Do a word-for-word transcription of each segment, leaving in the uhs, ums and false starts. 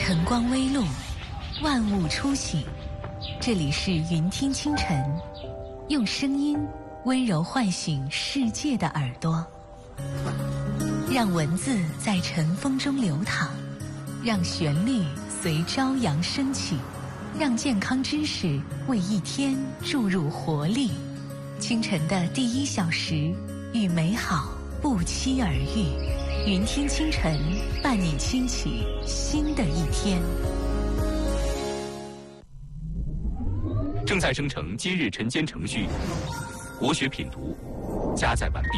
晨光微露，万物初醒。这里是云听清晨，用声音温柔唤醒世界的耳朵，让文字在晨风中流淌，让旋律随朝阳升起，让健康知识为一天注入活力。清晨的第一小时，与美好不期而遇。云听清晨，伴你轻启新的一天。 正在生成今日晨间程序，国学品读加载完毕。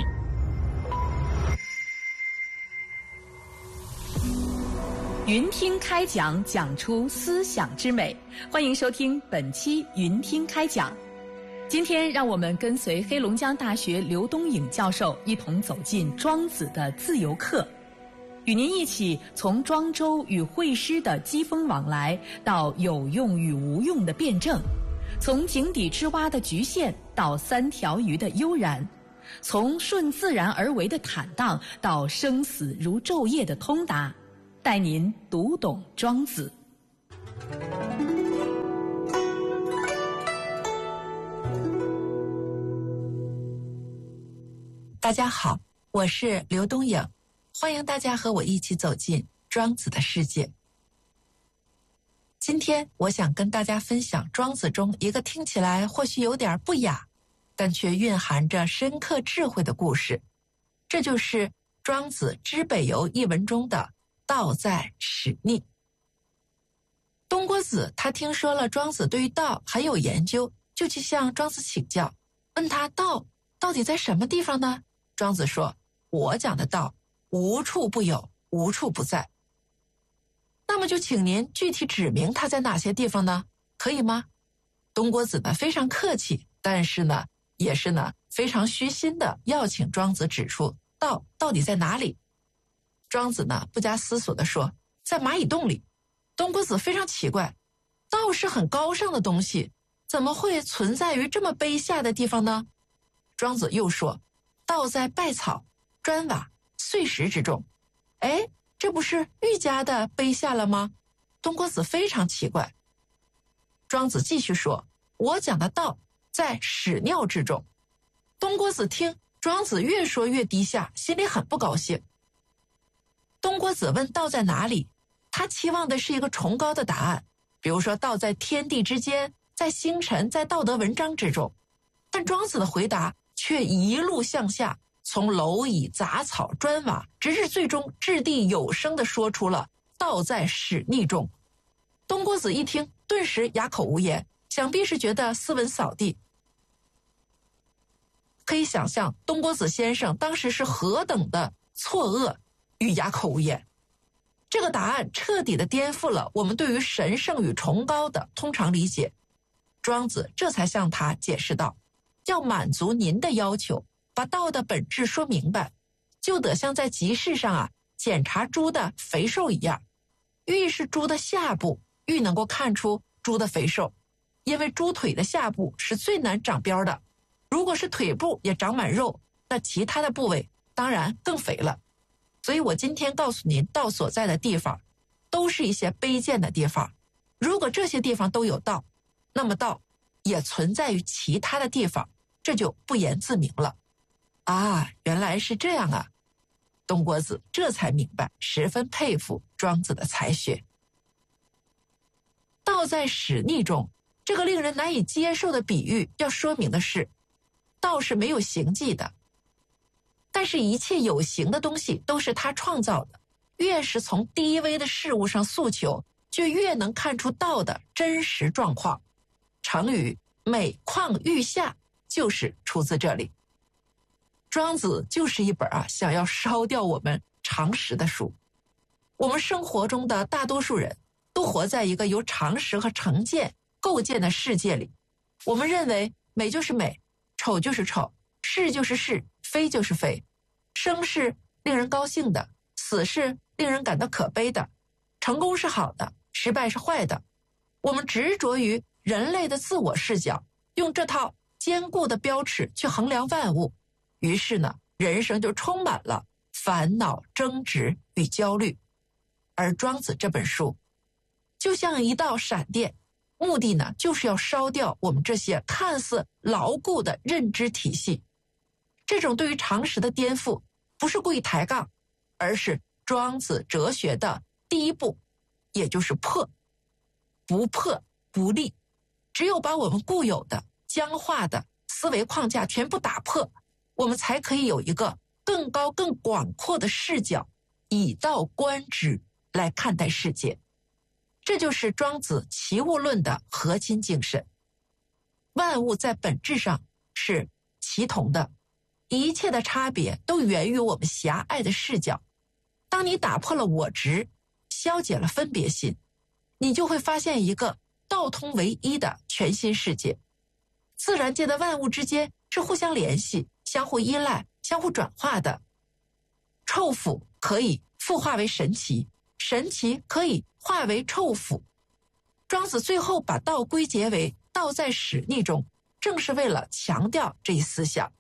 云听开讲，讲出思想之美。欢迎收听本期云听开讲。今天让我们跟随黑龙江大学刘东颖教授一同走进庄子的自由课，与您一起从庄周与惠施的机锋往来到有用与无用的辩证，从井底之蛙的局限到三条鱼的悠然，从顺自然而为的坦荡到生死如昼夜的通达，带您读懂庄子。 大家好，我是刘东颖，欢迎大家和我一起走进庄子的世界。今天我想跟大家分享庄子中一个听起来或许有点不雅，但却蕴含着深刻智慧的故事，这就是庄子《知北游》一文中的道在始逆。东郭子他听说了庄子对于道很有研究，就去向庄子请教，问他道到底在什么地方呢？庄子说，我讲的道无处不有，无处不在。那么就请您具体指明它在哪些地方呢？可以吗？东郭子呢非常客气，但是呢也是呢非常虚心的要请庄子指出道到底在哪里。庄子呢不加思索地说，在蚂蚁洞里。东郭子非常奇怪，道是很高尚的东西，怎么会存在于这么卑下的地方呢？庄子又说，道在稗草、砖瓦、碎石之中。哎，这不是愈加的卑下了吗？东郭子非常奇怪。庄子继续说，我讲的道在屎尿之中。东郭子听庄子越说越低下，心里很不高兴。东郭子问道在哪里，他期望的是一个崇高的答案，比如说道在天地之间，在星辰，在道德文章之中。但庄子的回答却一路向下，从蝼蚁、杂草、砖瓦，直至最终掷地有声地说出了道在屎逆中。东郭子一听，顿时哑口无言，想必是觉得斯文扫地。可以想象东郭子先生当时是何等的错愕与哑口无言。这个答案彻底地颠覆了我们对于神圣与崇高的通常理解。庄子这才向他解释道，要满足您的要求，把道的本质说明白，就得像在集市上啊检查猪的肥瘦一样，愈是猪的下部，愈能够看出猪的肥瘦，因为猪腿的下部是最难长膘的，如果是腿部也长满肉，那其他的部位当然更肥了。所以我今天告诉您，道所在的地方都是一些卑贱的地方，如果这些地方都有道，那么道也存在于其他的地方，这就不言自明了。啊，原来是这样啊！东郭子这才明白，十分佩服庄子的才学。道在屎逆中，这个令人难以接受的比喻要说明的是，道是没有形迹的，但是一切有形的东西都是他创造的，越是从低微的事物上诉求，就越能看出道的真实状况。成语每况愈下就是出自这里。庄子就是一本啊想要烧掉我们常识的书。我们生活中的大多数人都活在一个由常识和成见构建的世界里，我们认为美就是美，丑就是丑，是就是是，非就是非，生是令人高兴的，死是令人感到可悲的，成功是好的，失败是坏的。我们执着于人类的自我视角，用这套坚固的标尺去衡量万物，于是呢，人生就充满了烦恼、争执与焦虑。而庄子这本书就像一道闪电，目的呢就是要烧掉我们这些看似牢固的认知体系。这种对于常识的颠覆，不是故意抬杠，而是庄子哲学的第一步，也就是破。不破不立，只有把我们固有的僵化的思维框架全部打破，我们才可以有一个更高更广阔的视角，以道观之来看待世界。这就是庄子齐物论的核心精神。万物在本质上是齐同的，一切的差别都源于我们狭隘的视角。当你打破了我执，消解了分别心，你就会发现一个道通为一的全新世界。自然界的万物之间是互相联系、相互依赖、相互转化的。臭腐可以复化为神奇，神奇可以化为臭腐。庄子最后把道归结为道在始逆中，正是为了强调这一思想。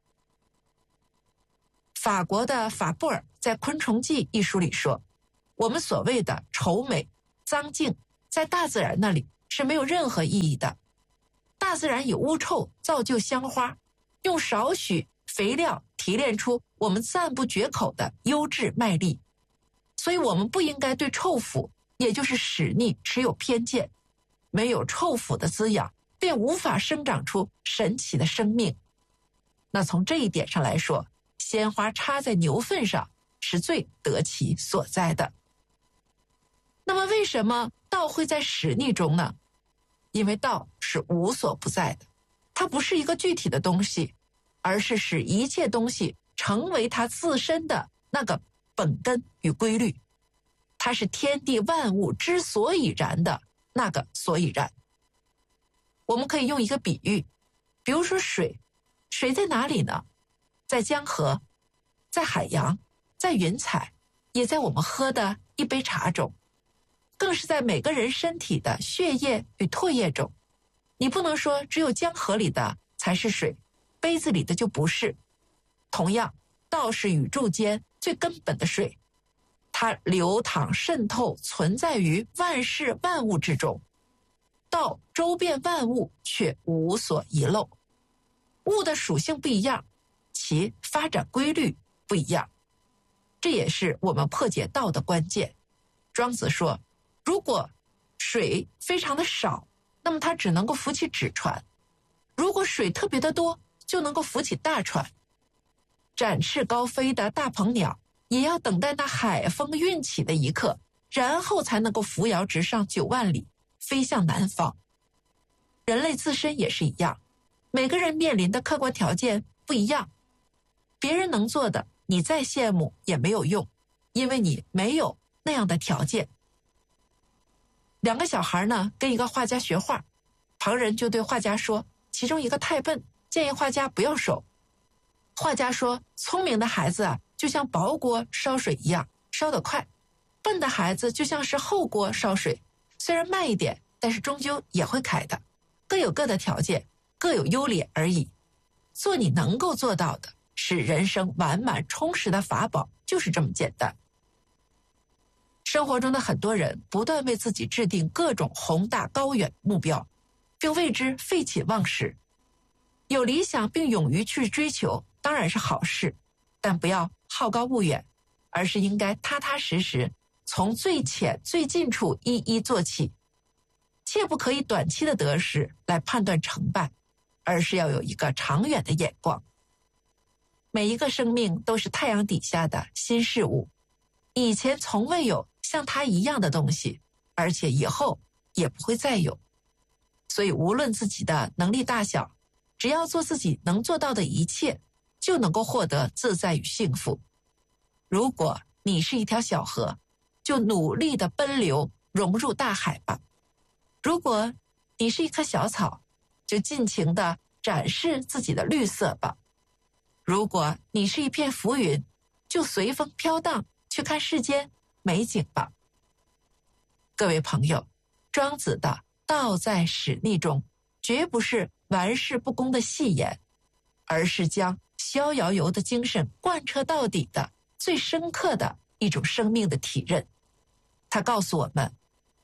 法国的法布尔在《昆虫记》一书里说，我们所谓的丑美、脏净，在大自然那里是没有任何意义的。大自然以污臭造就香花，用少许肥料提炼出我们赞不绝口的优质麦粒。所以我们不应该对臭腐，也就是屎溺持有偏见。没有臭腐的滋养，便无法生长出神奇的生命。那从这一点上来说，鲜花插在牛粪上是最得其所在的。那么为什么道会在屎溺中呢？因为道是无所不在的，它不是一个具体的东西，而是使一切东西成为它自身的那个本根与规律。它是天地万物之所以然的那个所以然。我们可以用一个比喻，比如说水，水在哪里呢？在江河，在海洋，在云彩，也在我们喝的一杯茶中，更是在每个人身体的血液与唾液中。你不能说只有江河里的才是水，杯子里的就不是。同样，道是宇宙间最根本的水，它流淌渗透存在于万事万物之中，道周遍万物却无所遗漏。物的属性不一样，其发展规律不一样，这也是我们破解道的关键。庄子说，如果水非常的少，那么它只能够浮起纸船；如果水特别的多，就能够浮起大船。展翅高飞的大鹏鸟也要等待那海风运起的一刻，然后才能够扶摇直上九万里，飞向南方。人类自身也是一样，每个人面临的客观条件不一样，别人能做的你再羡慕也没有用，因为你没有那样的条件。两个小孩呢，跟一个画家学画，旁人就对画家说，其中一个太笨，建议画家不要收。画家说，聪明的孩子啊，就像薄锅烧水一样，烧得快；笨的孩子就像是厚锅烧水，虽然慢一点，但是终究也会开的。各有各的条件，各有优劣而已。做你能够做到的，使人生完满充实的法宝，就是这么简单。生活中的很多人不断为自己制定各种宏大高远目标，并为之废寝忘食。有理想并勇于去追求，当然是好事，但不要好高骛远，而是应该踏踏实实，从最浅最近处一一做起。切不可以短期的得失来判断成败，而是要有一个长远的眼光。每一个生命都是太阳底下的新事物，以前从未有像它一样的东西，而且以后也不会再有。所以无论自己的能力大小，只要做自己能做到的一切，就能够获得自在与幸福。如果你是一条小河，就努力的奔流，融入大海吧。如果你是一棵小草，就尽情地展示自己的绿色吧。如果你是一片浮云，就随风飘荡，去看世间美景吧。各位朋友，庄子的道在始逆中，绝不是玩世不恭的戏言，而是将逍遥游的精神贯彻到底的最深刻的一种生命的体认。他告诉我们，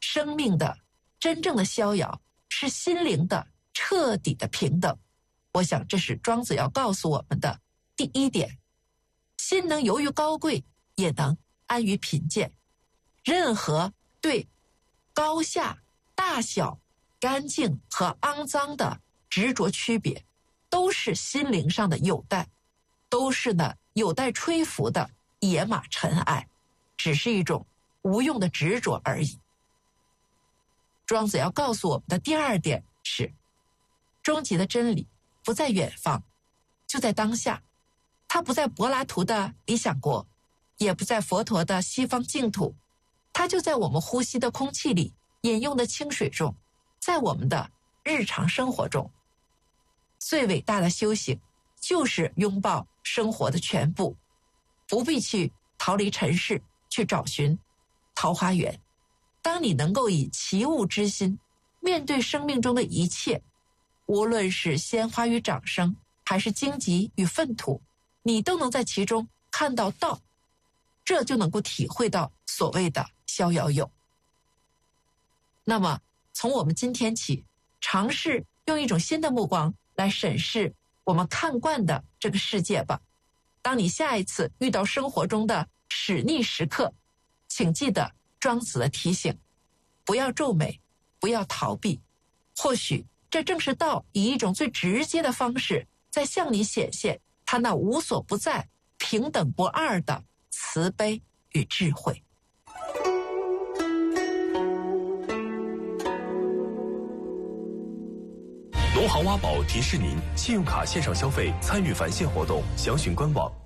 生命的真正的逍遥是心灵的彻底的平等。我想这是庄子要告诉我们的第一点。心能游于高贵，也能安于贫贱。任何对高下、大小、干净和肮脏的执着区别，都是心灵上的有待，都是呢有待吹拂的野马尘埃，只是一种无用的执着而已。庄子要告诉我们的第二点是，终极的真理不在远方，就在当下。它不在柏拉图的理想国，也不在佛陀的西方净土，它就在我们呼吸的空气里，饮用的清水中，在我们的日常生活中。最伟大的修行就是拥抱生活的全部，不必去逃离尘世，去找寻桃花源。当你能够以齐物之心面对生命中的一切，无论是鲜花与掌声，还是荆棘与粪土，你都能在其中看到道，这就能够体会到所谓的逍遥游。那么从我们今天起，尝试用一种新的目光来审视我们看惯的这个世界吧。当你下一次遇到生活中的屎逆时刻，请记得庄子的提醒，不要皱眉，不要逃避。或许这正是道以一种最直接的方式，在向你显现他那无所不在、平等不二的慈悲与智慧。 农行挖宝提示您：信用卡线上消费参与返现活动，详询官网。